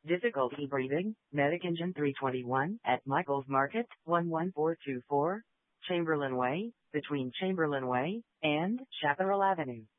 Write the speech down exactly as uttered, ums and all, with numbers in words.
Difficulty breathing, Medic Engine three twenty-one at Michael's Market, one one four two four, Chamberlain Way, between Chamberlain Way and Chaparral Avenue.